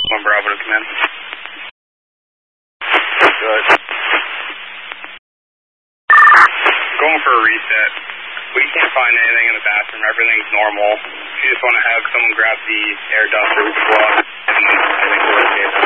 1 Bravo to command. Good. Going for a reset. We can't find anything in the bathroom. Everything's normal. If you just want to have someone grab the air duster, we can go out, and I think we're okay.